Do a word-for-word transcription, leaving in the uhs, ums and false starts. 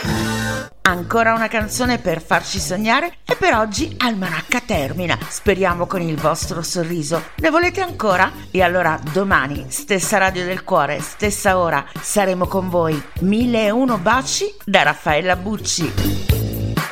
Ancora una canzone per farci sognare e per oggi Almanacca termina, speriamo con il vostro sorriso. Ne volete ancora? E allora domani, stessa Radio del Cuore, stessa ora, saremo con voi. Mille e uno baci da Raffaella Bucci.